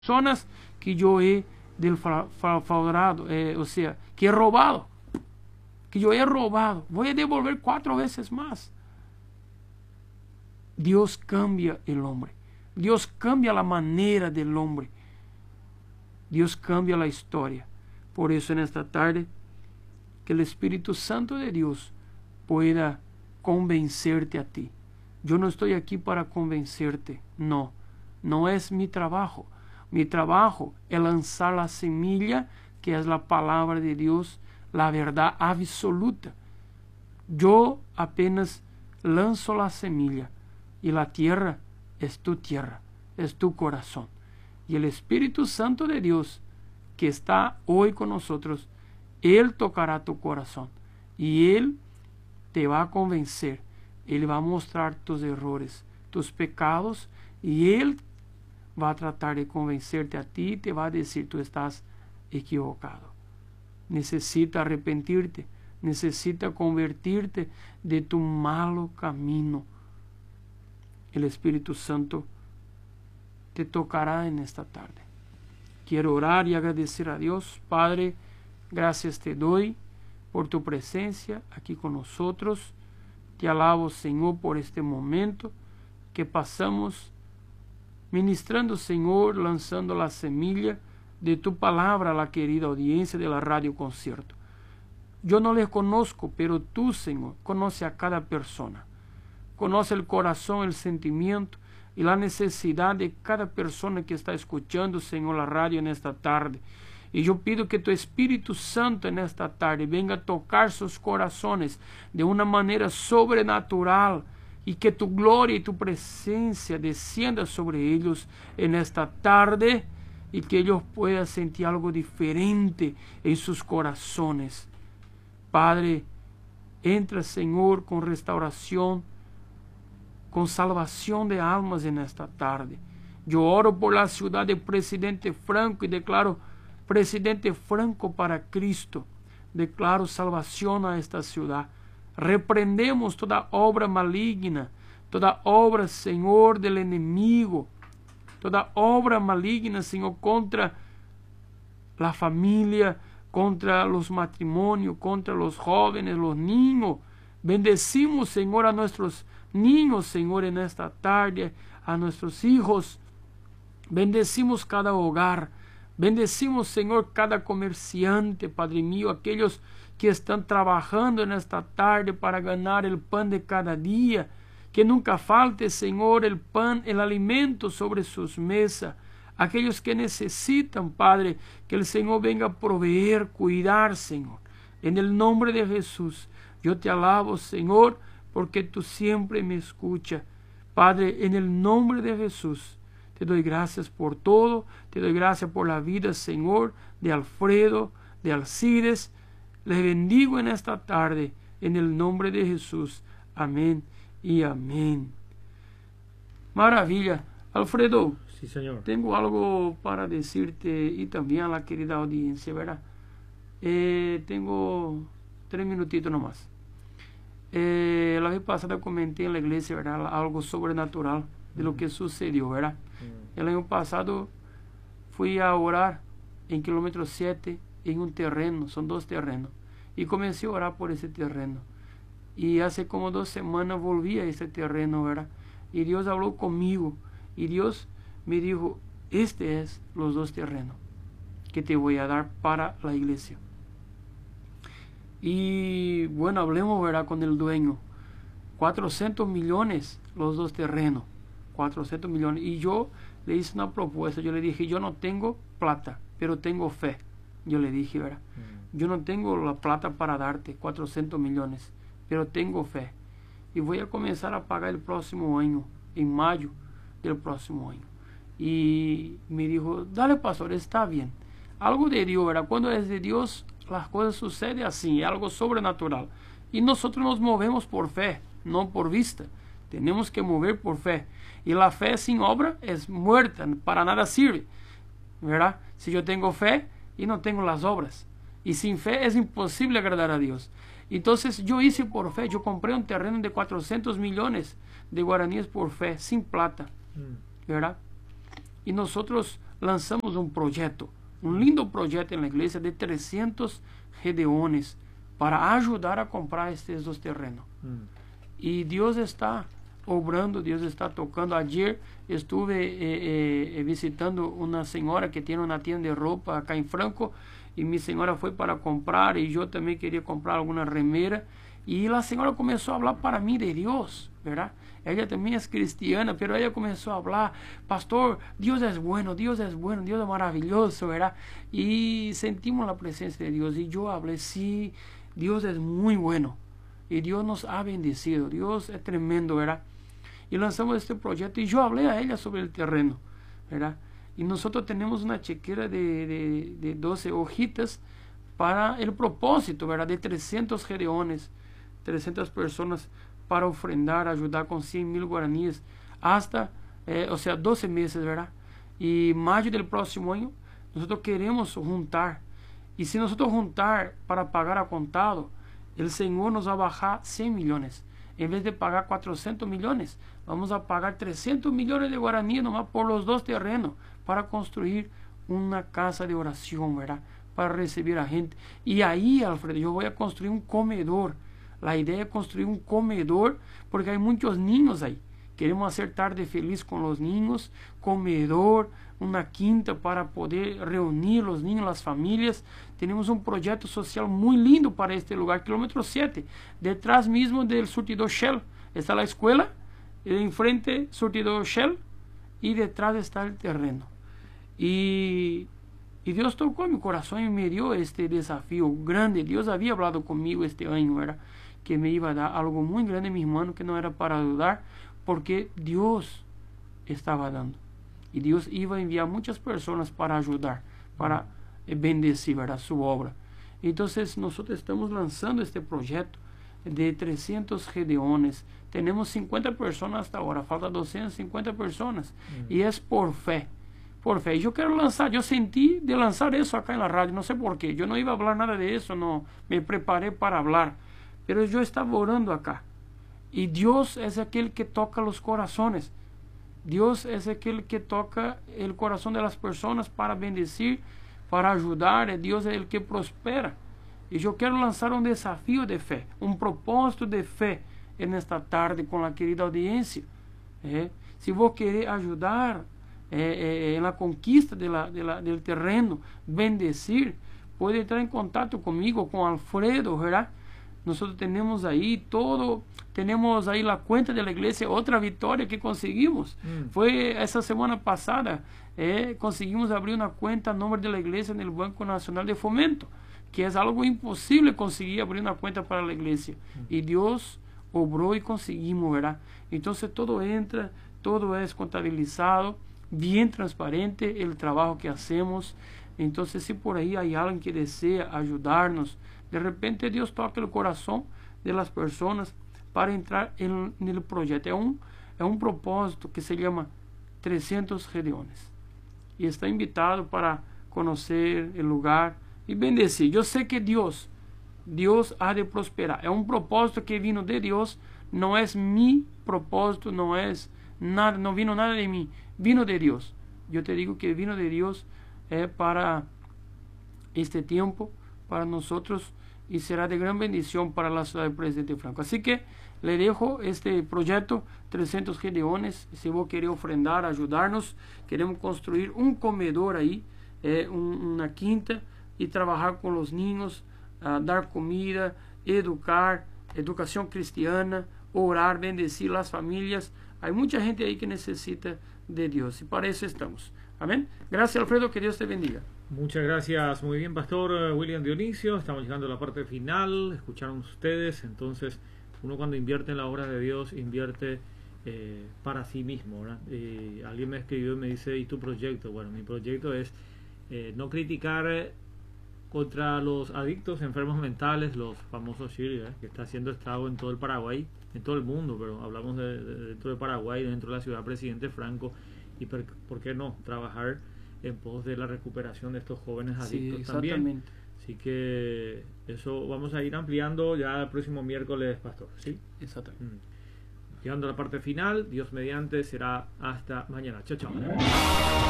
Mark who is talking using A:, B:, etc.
A: personas que yo he defraudado, o sea, que he robado, voy a devolver 4 veces más. Dios cambia el hombre, Dios cambia la manera del hombre, Dios cambia la historia. Por eso en esta tarde, que el Espíritu Santo de Dios pueda convencerte a ti. Yo no estoy aquí para convencerte, no es mi trabajo. Mi trabajo es lanzar la semilla, que es la palabra de Dios, la verdad absoluta. Yo apenas lanzo la semilla, y la tierra es tu tierra, es tu corazón. Y el Espíritu Santo de Dios, que está hoy con nosotros, Él tocará tu corazón, y Él te va a convencer, Él va a mostrar tus errores, tus pecados, y Él va a tratar de convencerte a ti, te va a decir: tú estás equivocado, necesita arrepentirte, necesita convertirte de tu malo camino. El Espíritu Santo te tocará en esta tarde. Quiero orar y agradecer a Dios. Padre, gracias te doy por tu presencia aquí con nosotros. Te alabo, Señor, por este momento que pasamos ministrando, Señor, lanzando la semilla de tu palabra a la querida audiencia de la Radio Concierto. Yo no les conozco, pero tú, Señor, conoces a cada persona. Conoce el corazón, el sentimiento y la necesidad de cada persona que está escuchando, Señor, la radio en esta tarde. Y yo pido que tu Espíritu Santo en esta tarde venga a tocar sus corazones de una manera sobrenatural, y que tu gloria y tu presencia descienda sobre ellos en esta tarde, y que ellos puedan sentir algo diferente en sus corazones. Padre, entra, Señor, con restauración, con salvación de almas en esta tarde. Yo oro por la ciudad de Presidente Franco y declaro Presidente Franco para Cristo. Declaro salvación a esta ciudad. Reprendemos toda obra maligna, toda obra, Señor, del enemigo, toda obra maligna, Señor, contra la familia, contra los matrimonios, contra los jóvenes, los niños. Bendecimos, Señor, a nuestros niños, Señor, en esta tarde, a nuestros hijos. Bendecimos cada hogar. Bendecimos, Señor, cada comerciante, Padre mío, aquellos que están trabajando en esta tarde para ganar el pan de cada día. Que nunca falte, Señor, el pan, el alimento sobre sus mesas. Aquellos que necesitan, Padre, que el Señor venga a proveer, cuidar, Señor. En el nombre de Jesús, yo te alabo, Señor, porque tú siempre me escuchas. Padre, en el nombre de Jesús, te doy gracias por todo. Te doy gracias por la vida, Señor, de Alfredo, de Alcides. Les bendigo en esta tarde, en el nombre de Jesús. Amén y amén. Maravilla. Alfredo,
B: sí, señor.
A: Tengo algo para decirte y también a la querida audiencia, ¿verdad? Tengo 3 minutitos nomás. La vez pasada comenté en la iglesia, ¿verdad?, algo sobrenatural de lo que sucedió, ¿verdad? El año pasado fui a orar en kilómetro 7 en un terreno, son 2 terrenos, y comencé a orar por ese terreno. Y hace como 2 semanas volví a ese terreno, ¿verdad? Y Dios habló conmigo, y Dios me dijo: este es los 2 terrenos que te voy a dar para la iglesia. Y bueno, hablemos, ¿verdad?, con el dueño. 400 millones los 2 terrenos, 400 millones. Y yo le hice una propuesta. Yo le dije: yo no tengo plata, pero tengo fe. Yo le dije, ¿verdad? Yo no tengo la plata para darte 400 millones, pero tengo fe. Y voy a comenzar a pagar el próximo año, en mayo del próximo año. Y me dijo: dale, pastor, está bien. Algo de Dios, ¿verdad? Cuando es de Dios, las cosas suceden así, algo sobrenatural. Y nosotros nos movemos por fe, no por vista. Tenemos que mover por fe. Y la fe sin obra es muerta, para nada sirve, ¿verdad? Si yo tengo fe y no tengo las obras. Y sin fe es imposible agradar a Dios. Entonces yo hice por fe. Yo compré un terreno de 400 millones de guaraníes por fe, sin plata, ¿verdad? Y nosotros lanzamos un proyecto, un lindo proyecto en la iglesia de 300 gedeones para ayudar a comprar estos dos terrenos. Y Dios está obrando, Dios está tocando. Ayer estuve visitando una señora que tiene una tienda de ropa acá en Franco, y mi señora fue para comprar, y yo también quería comprar alguna remera, y la señora comenzó a hablar para mí de Dios, ¿verdad? Ella también es cristiana, pero ella comenzó a hablar: pastor, Dios es bueno, Dios es bueno, Dios es maravilloso, ¿verdad? Y sentimos la presencia de Dios, y yo hablé: sí, Dios es muy bueno, y Dios nos ha bendecido, Dios es tremendo, ¿verdad? Y lanzamos este proyecto, y yo hablé a ella sobre el terreno, ¿verdad? Y nosotros tenemos una chequera de 12 hojitas para el propósito, ¿verdad? De 300 gedeones, 300 personas, para ofrendar, ayudar con 100,000 guaraníes hasta, 12 meses, ¿verdad? Y mayo del próximo año nosotros queremos juntar. Y si nosotros juntar para pagar a contado, el Señor nos va a bajar 100 millones. En vez de pagar 400 millones, vamos a pagar 300 millones de guaraníes nomás por los dos terrenos, para construir una casa de oración, ¿verdad? Para recibir a gente. Y ahí, Alfredo, yo voy a construir un comedor. La idea es construir un comedor, porque hay muchos niños ahí. Queremos hacer tarde feliz con los niños, comedor, una quinta para poder reunir los niños, las familias. Tenemos un proyecto social muy lindo para este lugar, kilómetro 7, detrás mismo del surtidor Shell. Está la escuela, enfrente surtidor Shell, y detrás está el terreno. Y Dios tocó mi corazón y me dio este desafío grande. Dios había hablado conmigo este año, ¿verdad? Que me iba a dar algo muy grande en mis manos, que no era para dudar, porque Dios estaba dando. Y Dios iba a enviar muchas personas para ayudar, para bendecir, ¿verdad?, su obra. Entonces nosotros estamos lanzando este proyecto de 300 gedeones. Tenemos 50 personas hasta ahora, falta 250 personas. Y es por fe. Por fe. Yo quiero lanzar, yo sentí de lanzar eso acá en la radio, no sé por qué. Yo no iba a hablar nada de eso, no me preparé para hablar. Pero yo estaba orando acá. Y Dios es aquel que toca los corazones. Dios es aquel que toca el corazón de las personas para bendecir, para ayudar. Dios es el que prospera. Y yo quiero lanzar un desafío de fe, un propósito de fe en esta tarde con la querida audiencia. Si vos querés ayudar en la conquista del terreno, bendecir, puede entrar en contacto conmigo, con Alfredo, ¿verdad? Nosotros tenemos ahí todo, tenemos ahí la cuenta de la iglesia, otra victoria que conseguimos. Fue esa semana pasada, conseguimos abrir una cuenta a nombre de la iglesia en el Banco Nacional de Fomento, que es algo imposible conseguir abrir una cuenta para la iglesia. Y Dios obró y conseguimos, ¿verdad? Entonces todo entra, todo es contabilizado, bien transparente el trabajo que hacemos. Entonces, si por ahí hay alguien que desea ayudarnos, de repente Dios toca el corazón de las personas para entrar en el proyecto. Es un propósito que se llama 300 gedeones. Y está invitado para conocer el lugar y bendecir. Yo sé que Dios ha de prosperar. Es un propósito que vino de Dios. No es mi propósito, no es nada, no vino nada de mí. Vino de Dios. Yo te digo que vino de Dios para este tiempo, para nosotros, y será de gran bendición para la ciudad del Presidente Franco. Así que le dejo este proyecto, 300 gedeones. Si vos querés ofrendar, ayudarnos, queremos construir un comedor ahí, una quinta, y trabajar con los niños, dar comida, educar, educación cristiana, orar, bendecir las familias. Hay mucha gente ahí que necesita de Dios, y para eso estamos. Amén. Gracias, Alfredo, que Dios te bendiga.
B: Muchas gracias, muy bien, Pastor William Dionisio. Estamos llegando a la parte final, escucharon ustedes. Entonces, uno cuando invierte en la obra de Dios, invierte para sí mismo, ¿verdad? Alguien me escribió y me dice: ¿y tu proyecto? Bueno, mi proyecto es no criticar contra los adictos, enfermos mentales, los famosos Shirley, que está haciendo estrago en todo el Paraguay, en todo el mundo, pero hablamos dentro de Paraguay, dentro de la ciudad Presidente Franco. Y por qué no trabajar en pos de la recuperación de estos jóvenes adictos también. Así que eso vamos a ir ampliando ya el próximo miércoles, Pastor. ¿Sí?
A: Exactamente.
B: Llegando a la parte final, Dios mediante, será hasta mañana. Chao, chao.